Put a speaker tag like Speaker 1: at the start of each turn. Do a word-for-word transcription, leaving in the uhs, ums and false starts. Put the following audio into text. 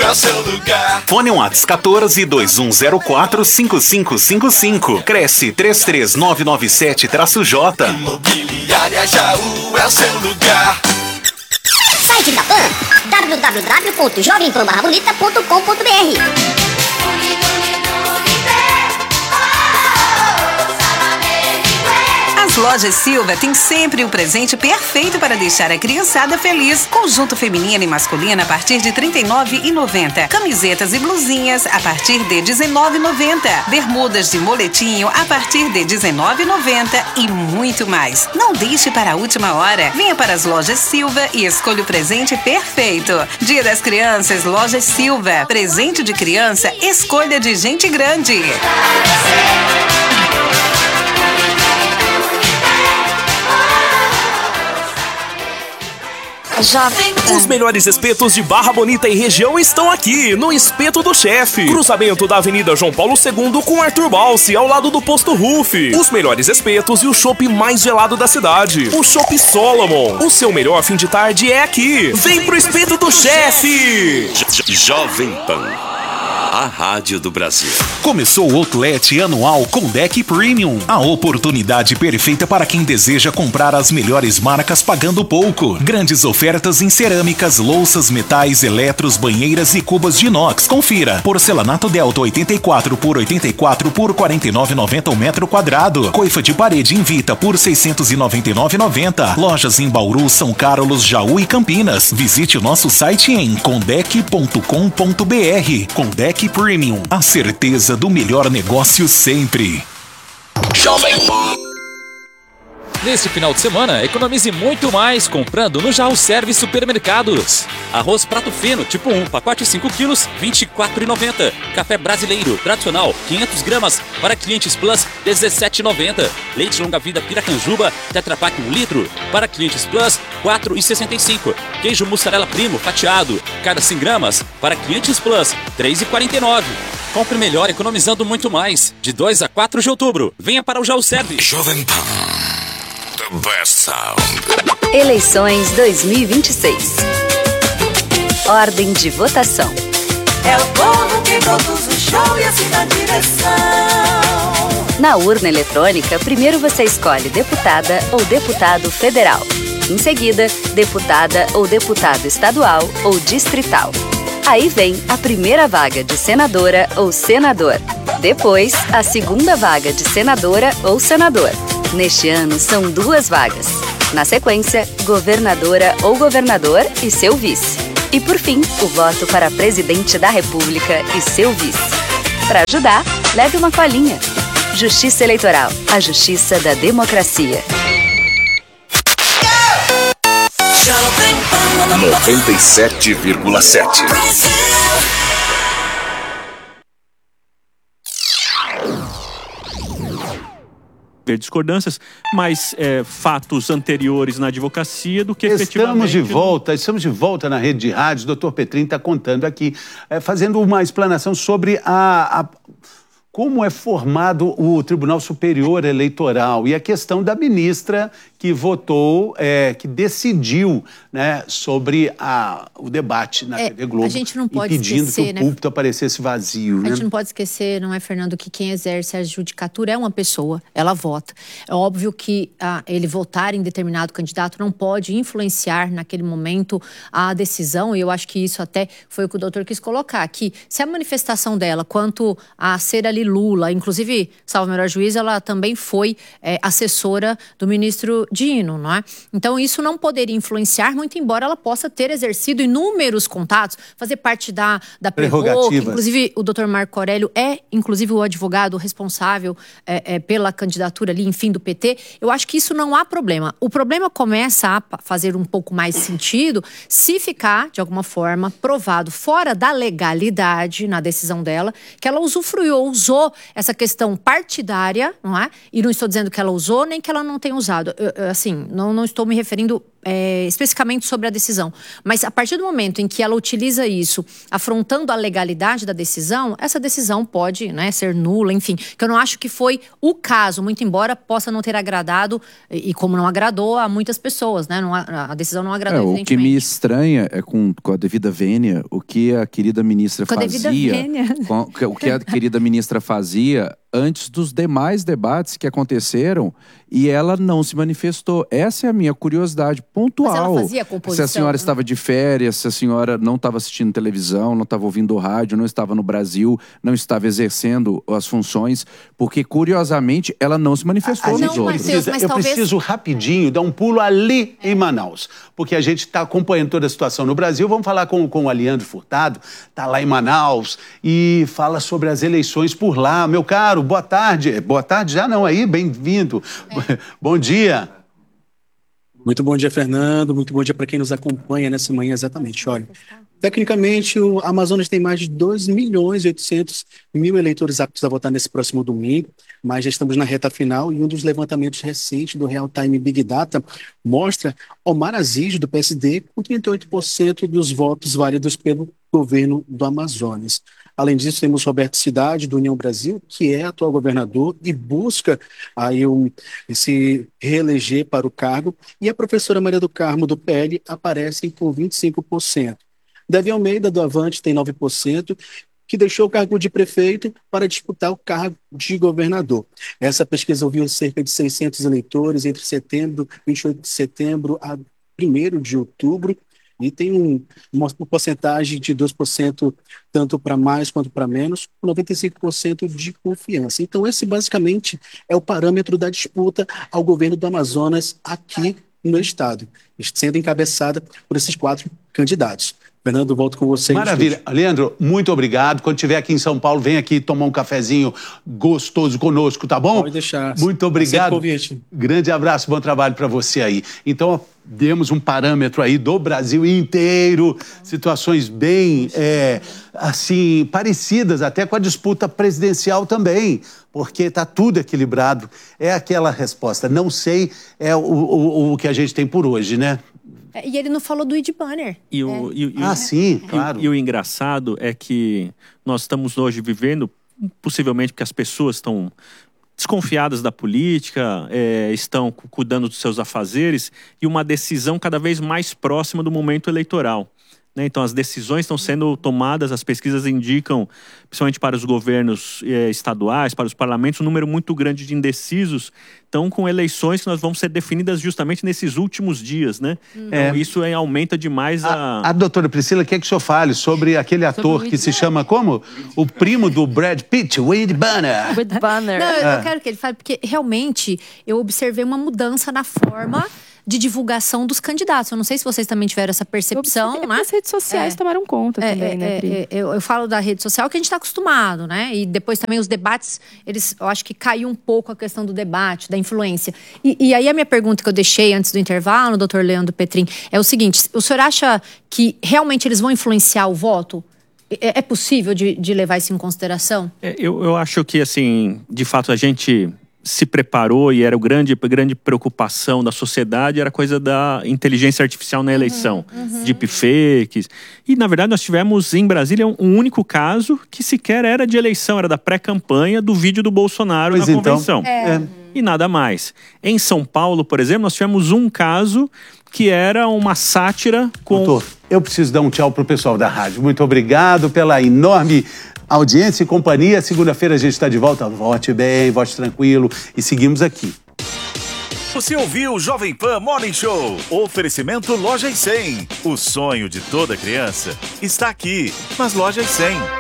Speaker 1: é o seu lugar.
Speaker 2: Fone Whats quatorze, dois um zero quatro, cinco cinco cinco cinco. Cresce três três nove nove sete J.
Speaker 1: Imobiliária Jaú é o seu lugar.
Speaker 3: Site da Pan, w w w ponto jovem pan barra bonita ponto com ponto b r.
Speaker 4: As lojas Silva têm sempre o presente perfeito para deixar a criançada feliz. Conjunto feminino e masculino a partir de trinta e nove reais e noventa centavos. Camisetas e blusinhas a partir de dezenove reais e noventa centavos. Bermudas de moletinho a partir de dezenove reais e noventa centavos e muito mais. Não deixe para a última hora. Venha para as lojas Silva e escolha o presente perfeito. Dia das Crianças, lojas Silva. Presente de criança, escolha de gente grande.
Speaker 5: Jovem Pan.
Speaker 6: Os melhores espetos de Barra Bonita e região estão aqui, no Espeto do Chefe. Cruzamento da Avenida João Paulo segundo com Arthur Balsi, ao lado do Posto Rufi. Os melhores espetos e o chopp mais gelado da cidade. O Chopp Solomon. O seu melhor fim de tarde é aqui. Vem pro Espeto do Chefe.
Speaker 7: Jovem Pan, a rádio do Brasil.
Speaker 2: Começou o Outlet anual com Deck Premium. A oportunidade perfeita para quem deseja comprar as melhores marcas pagando pouco. Grandes ofertas em cerâmicas, louças, metais, eletros, banheiras e cubas de inox. Confira. Porcelanato Delta oitenta e quatro por oitenta e quatro por quarenta e nove reais e noventa centavos o metro quadrado. Coifa de parede Invita por seiscentos e noventa e nove reais e noventa centavos. Lojas em Bauru, São Carlos, Jaú e Campinas. Visite o nosso site em condec ponto com ponto b r. Condec Premium, a certeza do melhor negócio sempre.
Speaker 1: Jovem Pan.
Speaker 8: Neste final de semana, economize muito mais comprando no Jaú Service Supermercados. Arroz prato fino, tipo um, pacote cinco quilos, vinte e quatro reais e noventa centavos. Café brasileiro, tradicional, quinhentas gramas, para clientes Plus, dezessete reais e noventa centavos. Leite longa-vida Piracanjuba, Tetra Pak um litro, para clientes Plus, quatro reais e sessenta e cinco centavos. Queijo mussarela primo, fatiado, cada cem gramas, para clientes Plus, três reais e quarenta e nove centavos. Compre melhor economizando muito mais. De dois a quatro de outubro. Venha para o Jaú Service.
Speaker 7: Jovem Pan. Best Sound.
Speaker 5: Eleições dois mil e vinte e seis. Ordem de votação.
Speaker 4: É o povo que produz o show e assim dá direção.
Speaker 5: Na urna eletrônica, primeiro você escolhe deputada ou deputado federal. Em seguida, deputada ou deputado estadual ou distrital. Aí vem a primeira vaga de senadora ou senador. Depois, a segunda vaga de senadora ou senador. Neste ano, são duas vagas. Na sequência, governadora ou governador e seu vice. E por fim, o voto para presidente da República e seu vice. Para ajudar, leve uma colinha. Justiça Eleitoral, a justiça da democracia.
Speaker 7: noventa e sete vírgula sete.
Speaker 9: Ter discordâncias, mas é, fatos anteriores na advocacia do que
Speaker 10: estamos
Speaker 9: efetivamente...
Speaker 10: Estamos de volta, estamos de volta na rede de rádios. O doutor Petrin está contando aqui, é, fazendo uma explanação sobre a... a... como é formado o Tribunal Superior Eleitoral e a questão da ministra que votou, é, que decidiu, né, sobre a, o debate na
Speaker 11: é,
Speaker 10: T V Globo,
Speaker 11: a gente não pode
Speaker 10: impedindo
Speaker 11: esquecer,
Speaker 10: que o
Speaker 11: né?
Speaker 10: púlpito aparecesse vazio.
Speaker 11: A
Speaker 10: né?
Speaker 11: gente não pode esquecer, não é, Fernando, que quem exerce a judicatura é uma pessoa, ela vota. É óbvio que ah, ele votar em determinado candidato não pode influenciar naquele momento a decisão, e eu acho que isso até foi o que o doutor quis colocar, que se a manifestação dela quanto a ser ali Lula, inclusive, salvo melhor juízo, ela também foi é, assessora do ministro Dino, não é? Então isso não poderia influenciar, muito embora ela possa ter exercido inúmeros contatos, fazer parte da, da Prevoc, inclusive o doutor Marco Aurélio é, inclusive, o advogado responsável é, é, pela candidatura ali, enfim, do P T. Eu acho que isso não há problema. O problema começa a fazer um pouco mais sentido se ficar, de alguma forma, provado fora da legalidade na decisão dela, que ela usufruiu, usou essa questão partidária, não é? E não estou dizendo que ela usou, nem que ela não tenha usado. Eu, assim, não, não estou me referindo é, especificamente sobre a decisão, mas a partir do momento em que ela utiliza isso, afrontando a legalidade da decisão, essa decisão pode, né, ser nula, enfim, que eu não acho que foi o caso, muito embora possa não ter agradado, e, e como não agradou a muitas pessoas, né, não, a decisão não agradou,
Speaker 12: é,
Speaker 11: evidentemente.
Speaker 12: O que me estranha é com, com a devida vênia, o que a querida ministra
Speaker 11: com
Speaker 12: fazia,
Speaker 11: a devida vênia.
Speaker 12: Com, o que a querida ministra fazia antes dos demais debates que aconteceram e ela não se manifestou. Essa é a minha curiosidade pontual.
Speaker 11: Mas ela fazia a composição,
Speaker 12: se a senhora
Speaker 11: né?
Speaker 12: estava de férias, se a senhora não estava assistindo televisão, não estava ouvindo rádio, não estava no Brasil, não estava exercendo as funções, porque curiosamente ela não se manifestou
Speaker 10: a
Speaker 12: nos
Speaker 10: gente
Speaker 12: outros.
Speaker 10: precisa,
Speaker 11: mas
Speaker 10: eu
Speaker 11: talvez...
Speaker 10: preciso rapidinho dar um pulo ali em Manaus, porque a gente está acompanhando toda a situação no Brasil. Vamos falar com, com o Aliandro Furtado, está lá em Manaus e fala sobre as eleições por lá. Meu caro, boa tarde. Boa tarde já não aí, bem-vindo. É. Bom dia.
Speaker 13: Muito bom dia, Fernando. Muito bom dia para quem nos acompanha nessa manhã, exatamente. Olha, tecnicamente, o Amazonas tem mais de dois milhões e oitocentos mil eleitores aptos a votar nesse próximo domingo, mas já estamos na reta final e um dos levantamentos recentes do Real Time Big Data mostra Omar Aziz, do P S D, com trinta e oito por cento dos votos válidos pelo governo do Amazonas. Além disso, temos Roberto Cidade, do União Brasil, que é atual governador e busca aí um, se reeleger para o cargo, e a professora Maria do Carmo, do P L, aparecem com vinte e cinco por cento. Davi Almeida, do Avante, tem nove por cento, que deixou o cargo de prefeito para disputar o cargo de governador. Essa pesquisa ouviu cerca de seiscentos eleitores entre setembro, vinte e oito de setembro a primeiro de outubro, e tem um, uma porcentagem de dois por cento tanto para mais quanto para menos, com noventa e cinco por cento de confiança. Então esse basicamente é o parâmetro da disputa ao governo do Amazonas aqui no estado, sendo encabeçada por esses quatro candidatos. Fernando, volto com vocês.
Speaker 10: Maravilha. Leandro, muito obrigado. Quando estiver aqui em São Paulo, vem aqui tomar um cafezinho gostoso conosco, tá bom?
Speaker 13: Pode deixar.
Speaker 10: Muito obrigado.
Speaker 13: Convite.
Speaker 10: Grande abraço, bom trabalho para você aí. Então, demos um parâmetro aí do Brasil inteiro, situações bem, é, assim, parecidas até com a disputa presidencial também, porque está tudo equilibrado. É aquela resposta, não sei, é o, o, o que a gente tem por hoje, né?
Speaker 11: E ele não falou do Ed Banner.
Speaker 9: E o,
Speaker 11: é.
Speaker 9: e, e,
Speaker 10: ah, sim,
Speaker 9: e,
Speaker 10: claro.
Speaker 9: E, e o engraçado é que nós estamos hoje vivendo, possivelmente porque as pessoas estão desconfiadas da política, é, estão cuidando dos seus afazeres, e uma decisão cada vez mais próxima do momento eleitoral. Né? Então as decisões estão sendo tomadas, as pesquisas indicam, principalmente para os governos eh, estaduais, para os parlamentos, um número muito grande de indecisos, então com eleições que nós vamos ser definidas justamente nesses últimos dias, né? Hum. Então é. isso é, aumenta demais a...
Speaker 10: A, a doutora Priscila quer que o senhor fale sobre aquele ator sobre que se chama como? O primo do Brad Pitt, o Ed Banner.
Speaker 11: Ed Banner. Não, eu, é. eu quero que ele fale, porque realmente eu observei uma mudança na forma de divulgação dos candidatos. Eu não sei se vocês também tiveram essa percepção,
Speaker 14: é
Speaker 11: né?
Speaker 14: As redes sociais é. tomaram conta
Speaker 11: é,
Speaker 14: também,
Speaker 11: é,
Speaker 14: né, Pri?
Speaker 11: É, eu, eu falo da rede social que a gente está acostumado, né? E depois também os debates, eles, eu acho que caiu um pouco a questão do debate, da influência. E, e aí a minha pergunta que eu deixei antes do intervalo, doutor Leandro Petrin, é o seguinte: o senhor acha que realmente eles vão influenciar o voto? É, é possível de, de levar isso em consideração?
Speaker 9: É, eu, eu acho que, assim, de fato, a gente se preparou e era o grande, grande preocupação da sociedade, era a coisa da inteligência artificial na eleição, uhum, uhum. deepfakes. E, na verdade, nós tivemos em Brasília um único caso que sequer era de eleição, era da pré-campanha do vídeo do Bolsonaro pois na então, convenção. É. E nada mais. Em São Paulo, por exemplo, nós tivemos um caso que era uma sátira com...
Speaker 10: Doutor, eu preciso dar um tchau pro pessoal da rádio. Muito obrigado pela enorme audiência e companhia. Segunda-feira a gente está de volta. Vote bem, vote tranquilo e seguimos aqui.
Speaker 2: Você ouviu o Jovem Pan Morning Show. Oferecimento Lojas cem. O sonho de toda criança está aqui nas Lojas cem.